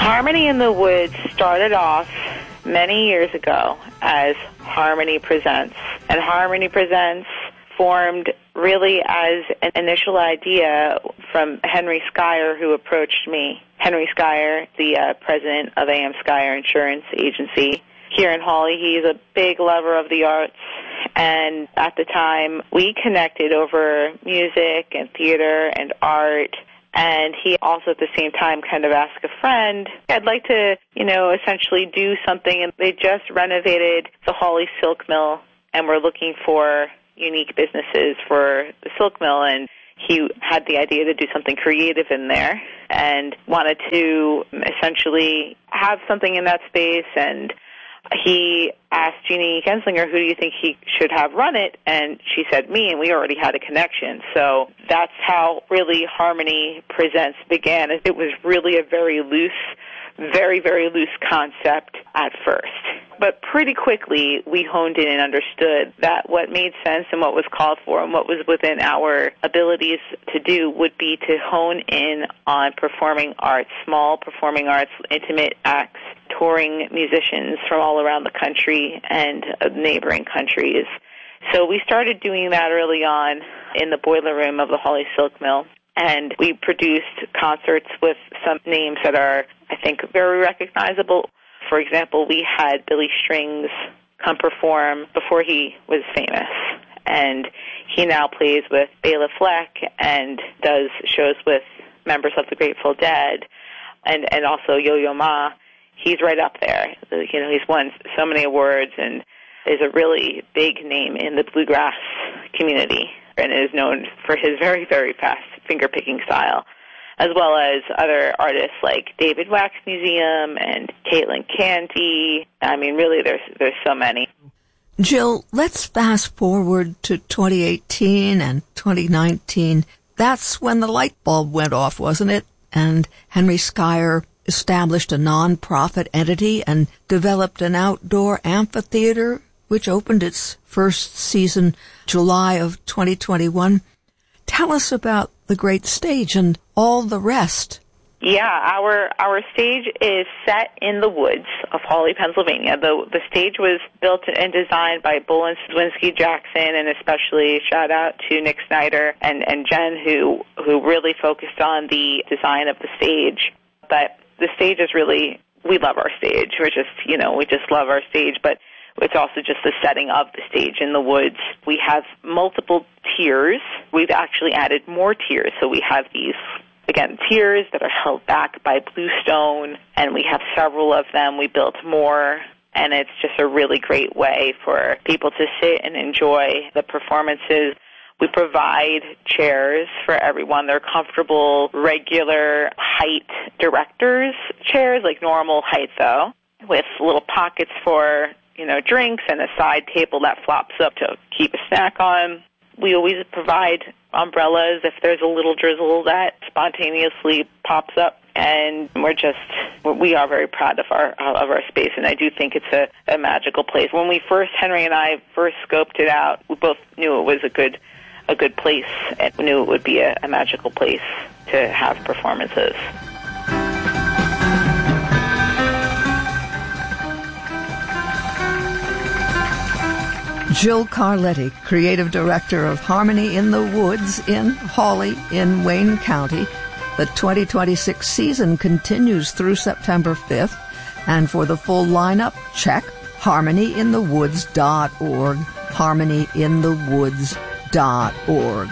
Harmony in the Woods started off many years ago as Harmony Presents. And Harmony Presents formed really as an initial idea from Henry Schuyler, who approached me. Henry Schuyler, the president of A.M. Schuyler Insurance Agency here in Hawley. He's a big lover of the arts, and at the time we connected over music and theater and art. And he also at the same time kind of asked a friend, I'd like to, essentially do something. And they just renovated the Hawley Silk Mill, and we're looking for unique businesses for the silk mill. And he had the idea to do something creative in there and wanted to essentially have something in that space. And he asked Jeannie Genslinger, who do you think he should have run it? And she said me, and we already had a connection. So that's how really Harmony Presents began. It was really a very loose, very, very loose concept at first. But pretty quickly, we honed in and understood that what made sense and what was called for and what was within our abilities to do would be to hone in on performing arts, small performing arts, intimate acts, touring musicians from all around the country and neighboring countries. So we started doing that early on in the boiler room of the Hawley Silk Mill. And we produced concerts with some names that are, I think, very recognizable. For example, we had Billy Strings come perform before he was famous. And he now plays with Bela Fleck and does shows with members of the Grateful Dead and also Yo-Yo Ma. He's right up there. He's won so many awards and is a really big name in the bluegrass community and is known for his very, very fast finger-picking style, as well as other artists like David Wax Museum and Caitlin Canty. I mean, really, there's so many. Jill, let's fast forward to 2018 and 2019. That's when the light bulb went off, wasn't it? And Henry Schuyler established a non-profit entity and developed an outdoor amphitheater, which opened its first season July of 2021. Tell us about the great stage and all the rest. Yeah, our stage is set in the woods of Hawley, Pennsylvania. The stage was built and designed by Bull and Swinski Jackson, and especially shout out to Nick Snyder and Jen, who really focused on the design of the stage. But the stage is really, we love our stage. We just love our stage, but it's also just the setting of the stage in the woods. We have multiple tiers. We've actually added more tiers. So we have these, again, tiers that are held back by bluestone, and we have several of them. We built more, and it's just a really great way for people to sit and enjoy the performances. We provide chairs for everyone. They're comfortable, regular height directors chairs, like normal height though, with little pockets for drinks and a side table that flops up to keep a snack on. We always provide umbrellas if there's a little drizzle that spontaneously pops up, and we are very proud of our space, and I do think it's a magical place. When Henry and I first scoped it out, we both knew it was a good place and knew it would be a magical place to have performances. Jill Carletti, Creative Director of Harmony in the Woods in Hawley in Wayne County. The 2026 season continues through September 5th, and for the full lineup, check harmonyinthewoods.org, harmonyinthewoods.org.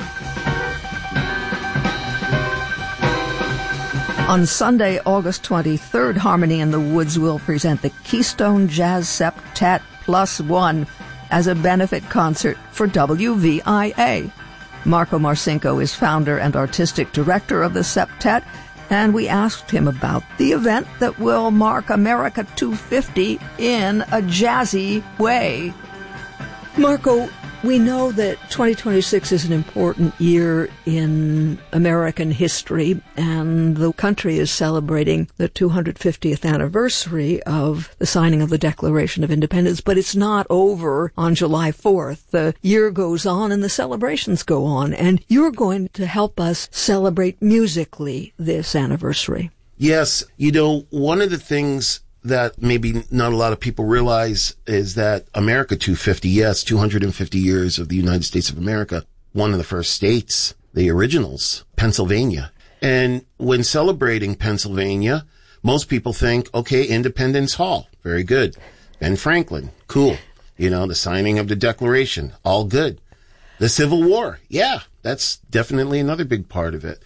On Sunday, August 23rd, Harmony in the Woods will present the Keystone Jazz Septet Plus One as a benefit concert for WVIA. Marco Marcinko is founder and artistic director of the Septet, and we asked him about the event that will mark America 250 in a jazzy way. Marco, we know that 2026 is an important year in American history, and the country is celebrating the 250th anniversary of the signing of the Declaration of Independence, but it's not over on July 4th. The year goes on and the celebrations go on, and you're going to help us celebrate musically this anniversary. Yes. One of the things that maybe not a lot of people realize is that America 250, yes, 250 years of the United States of America, one of the first states, the originals, Pennsylvania. And when celebrating Pennsylvania, most people think, okay, Independence Hall, very good. Ben Franklin, cool. The signing of the Declaration, all good. The Civil War, yeah, that's definitely another big part of it.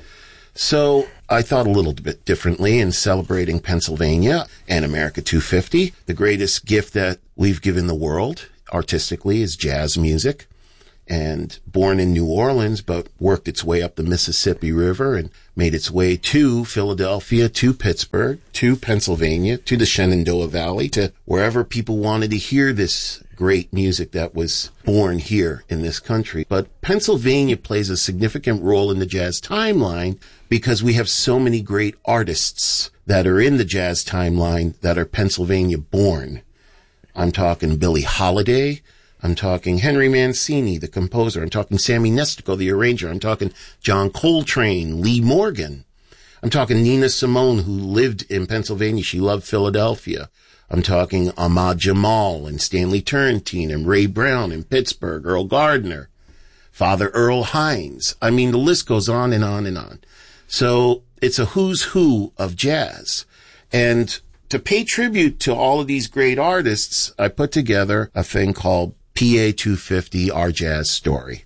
So I thought a little bit differently in celebrating Pennsylvania and America 250. The greatest gift that we've given the world artistically is jazz music. And born in New Orleans, but worked its way up the Mississippi River and made its way to Philadelphia, to Pittsburgh, to Pennsylvania, to the Shenandoah Valley, to wherever people wanted to hear this great music that was born here in this country. But Pennsylvania plays a significant role in the jazz timeline because we have so many great artists that are in the jazz timeline that are Pennsylvania born. I'm talking Billie Holiday. I'm talking Henry Mancini, the composer. I'm talking Sammy Nestico, the arranger. I'm talking John Coltrane, Lee Morgan. I'm talking Nina Simone, who lived in Pennsylvania. She loved Philadelphia. I'm talking Ahmad Jamal and Stanley Turrentine and Ray Brown in Pittsburgh, Earl Gardner, Father Earl Hines. I mean, the list goes on and on and on. So it's a who's who of jazz. And to pay tribute to all of these great artists, I put together a thing called PA 250, Our Jazz Story.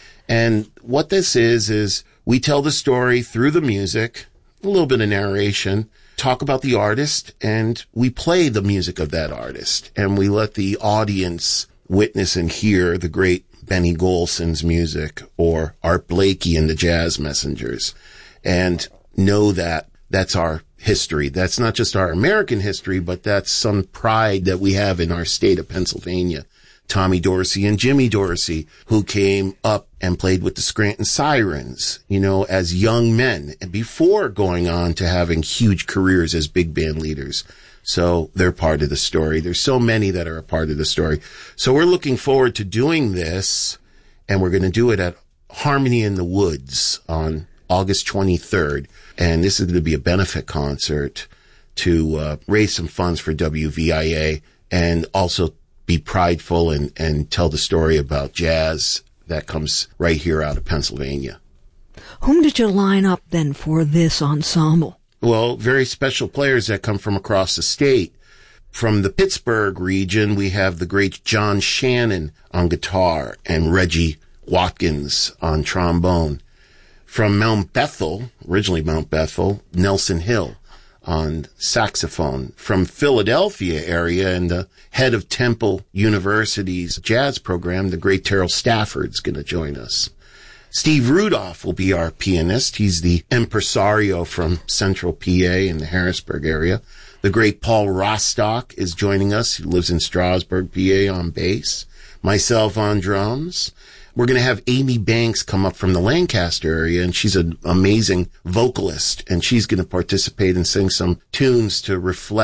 And what this is we tell the story through the music, a little bit of narration, talk about the artist, and we play the music of that artist. And we let the audience witness and hear the great Benny Golson's music or Art Blakey and the Jazz Messengers and know that that's our history. That's not just our American history, but that's some pride that we have in our state of Pennsylvania. Tommy Dorsey and Jimmy Dorsey, who came up and played with the Scranton Sirens, as young men before going on to having huge careers as big band leaders. So they're part of the story. There's so many that are a part of the story. So we're looking forward to doing this, and we're going to do it at Harmony in the Woods on August 23rd. And this is going to be a benefit concert to raise some funds for WVIA and also be prideful and tell the story about jazz that comes right here out of Pennsylvania. Whom did you line up then for this ensemble? Well, very special players that come from across the state. From the Pittsburgh region, we have the great John Shannon on guitar and Reggie Watkins on trombone. From Mount Bethel, originally Mount Bethel, Nelson Hill on saxophone. From Philadelphia area and the head of Temple University's jazz program, the great Terrell Stafford's going to join us. Steve Rudolph will be our pianist. He's the impresario from Central PA in the Harrisburg area. The great Paul Rostock is joining us. He lives in Strasburg, PA on bass. Myself on drums. We're going to have Amy Banks come up from the Lancaster area, and she's an amazing vocalist, and she's going to participate and sing some tunes to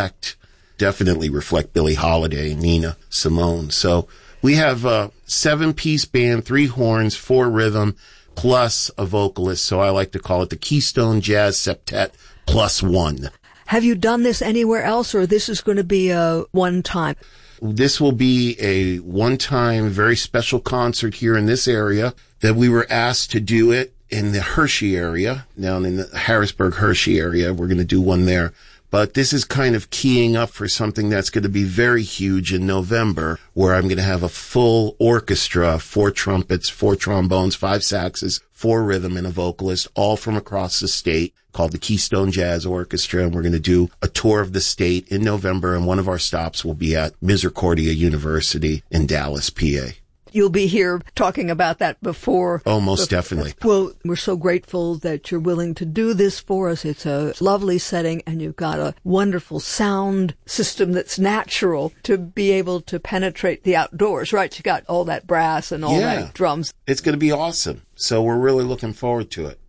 definitely reflect Billie Holiday and Nina Simone. So we have a 7-piece band, 3 horns, 4 rhythm, plus a vocalist. So I like to call it the Keystone Jazz Septet plus 1. Have you done this anywhere else, or this is going to be a one-time? This will be a one-time, very special concert here in this area that we were asked to do it in the Hershey area, down in the Harrisburg-Hershey area. We're going to do one there. But this is kind of keying up for something that's going to be very huge in November, where I'm going to have a full orchestra, 4 trumpets, 4 trombones, 5 saxes, 4 rhythm, and a vocalist, all from across the state, called the Keystone Jazz Orchestra. And we're going to do a tour of the state in November, and one of our stops will be at Misericordia University in Dallas, PA. You'll be here talking about that before. Oh, most definitely. Well, we're so grateful that you're willing to do this for us. It's a lovely setting, and you've got a wonderful sound system that's natural to be able to penetrate the outdoors, right? You got all that brass and all that drums. It's going to be awesome. So we're really looking forward to it.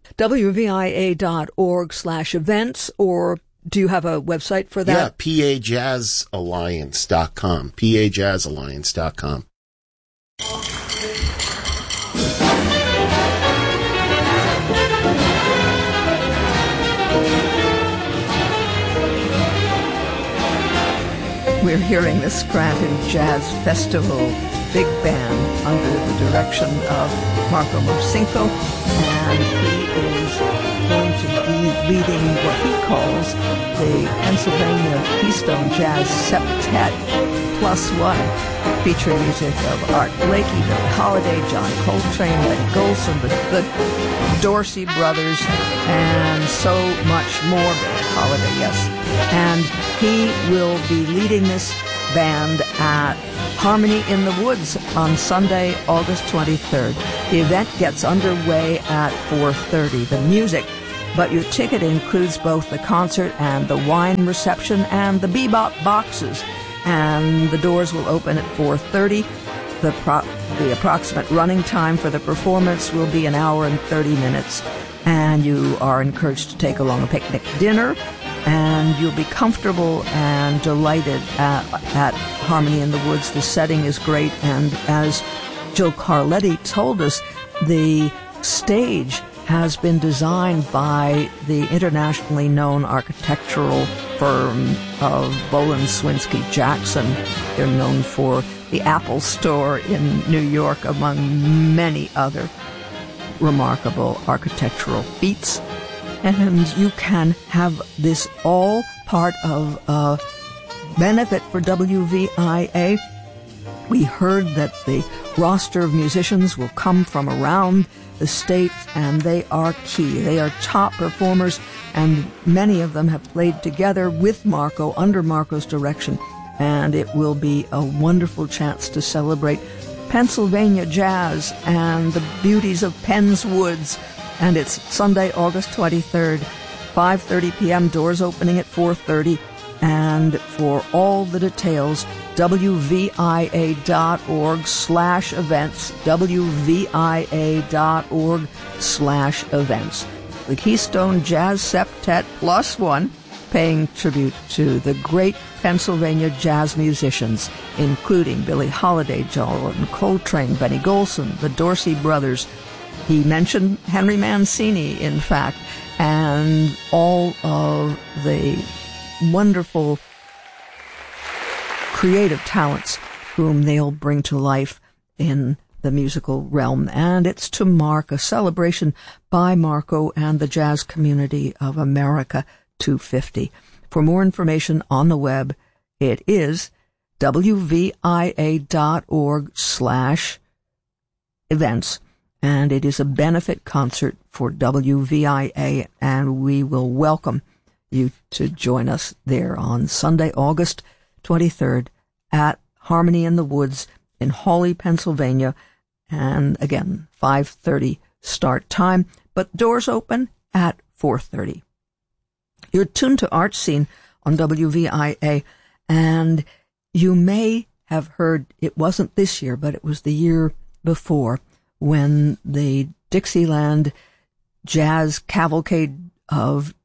WVIA.org/events, or do you have a website for that? Yeah, PAJazzAlliance.com. PAJazzAlliance.com. We're hearing the Scranton Jazz Festival Big Band under the direction of Marco Marcinko, and he is going to be leading what he calls the Pennsylvania Keystone Jazz Septet +1, featuring music of Art Blakey, Billie Holiday, John Coltrane, Benny Golson, the Dorsey Brothers, and so much more. Billie Holiday, yes. And he will be leading this band at Harmony in the Woods on Sunday, August 23rd. The event gets underway at 4:30. The music, but your ticket includes both the concert and the wine reception and the bebop boxes. And the doors will open at 4:30. The approximate running time for the performance will be 1 hour and 30 minutes. And you are encouraged to take along a picnic dinner, and you'll be comfortable and delighted at Harmony in the Woods. The setting is great, and as Joe Carletti told us, the stage has been designed by the internationally known architectural firm of Boland Swinsky Jackson. They're known for the Apple Store in New York, among many other remarkable architectural feats. And you can have this all part of a benefit for WVIA. We heard that the roster of musicians will come from around the state, and they are key. They are top performers, and many of them have played together with Marco, under Marco's direction, and it will be a wonderful chance to celebrate Pennsylvania jazz and the beauties of Penn's Woods. And it's Sunday, August 23rd, 5:30 p.m., doors opening at 4:30. And for all the details, WVIA.org/events, WVIA.org/events. The Keystone Jazz Septet +1, paying tribute to the great Pennsylvania jazz musicians, including Billie Holiday, John Coltrane, Benny Golson, the Dorsey Brothers. He mentioned Henry Mancini, in fact, and all of the wonderful creative talents whom they'll bring to life in the musical realm. And it's to mark a celebration by Marco and the jazz community of America 250. For more information on the web, it is WVIA.org/events. And it is a benefit concert for WVIA, and we will welcome you to join us there on Sunday, August 23rd at Harmony in the Woods in Hawley, Pennsylvania. And again, 5:30 start time, but doors open at 4:30. You're tuned to Art Scene on WVIA, and you may have heard, it wasn't this year, but it was the year before, when the Dixieland Jazz Cavalcade of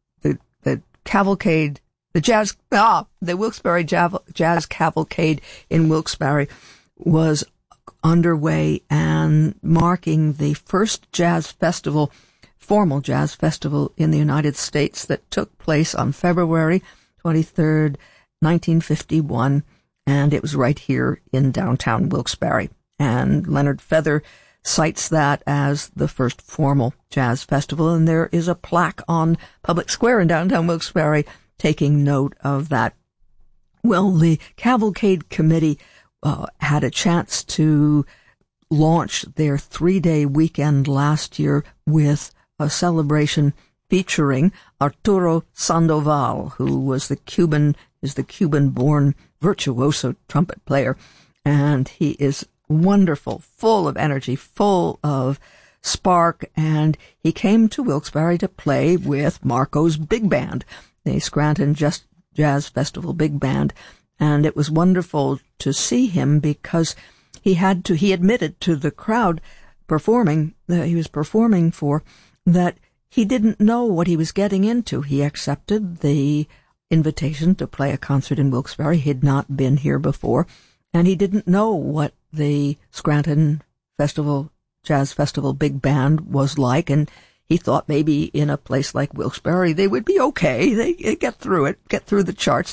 the Wilkes-Barre Jazz Cavalcade in Wilkes-Barre was underway and marking the first formal jazz festival in the United States that took place on February 23rd, 1951, and it was right here in downtown Wilkes-Barre. And Leonard Feather cites that as the first formal jazz festival, and there is a plaque on Public Square in downtown Wilkes-Barre taking note of that. Well, the Cavalcade Committee had a chance to launch their 3-day weekend last year with a celebration featuring Arturo Sandoval, who was the Cuban-born virtuoso trumpet player, and he is wonderful, full of energy, full of spark, and he came to Wilkes-Barre to play with Marco's big band, the Scranton Jazz Festival Big Band, and it was wonderful to see him because he admitted to the crowd he was performing for, that he didn't know what he was getting into. He accepted the invitation to play a concert in Wilkes-Barre. He'd not been here before, and he didn't know what the Scranton Jazz Festival Big Band was like, and he thought maybe in a place like Wilkes-Barre they would be okay. They get through the charts.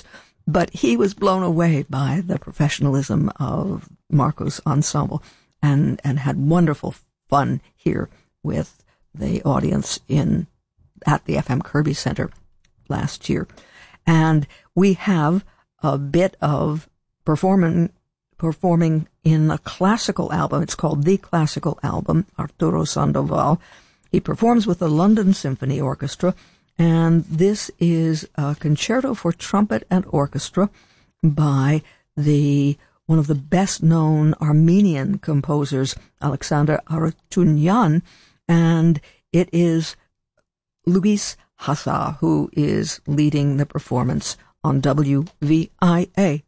But he was blown away by the professionalism of Marco's ensemble and had wonderful fun here with the audience at the FM Kirby Center last year. And we have a bit of performing in a classical album. It's called The Classical Album, Arturo Sandoval. He performs with the London Symphony Orchestra, and this is a concerto for trumpet and orchestra by one of the best-known Armenian composers, Alexander Arutunyan, and it is Luis Hassa who is leading the performance on WVIA.